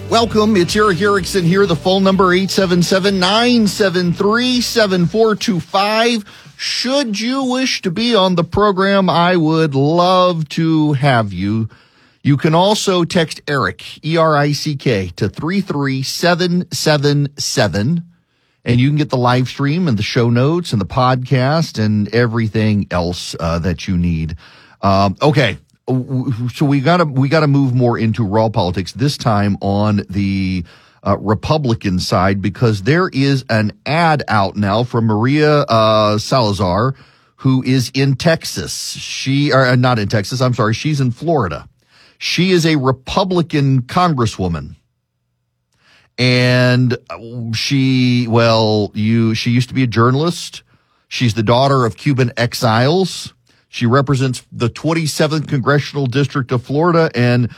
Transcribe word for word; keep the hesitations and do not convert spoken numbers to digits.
Welcome. It's Eric Erickson here. The phone number eight seven seven, nine seven three, seven four two five. Should you wish to be on the program, I would love to have you. You can also text Eric, E R I C K, to three three seven seven seven, and you can get the live stream and the show notes and the podcast and everything else uh, that you need. Um, okay. So we gotta we gotta move more into raw politics, this time on the uh, Republican side, because there is an ad out now from Maria uh, Salazar, who is in Texas. She or not in Texas. I'm sorry. She's in Florida. She is a Republican congresswoman, and she well, you she used to be a journalist. She's the daughter of Cuban exiles. She represents the twenty-seventh Congressional District of Florida, and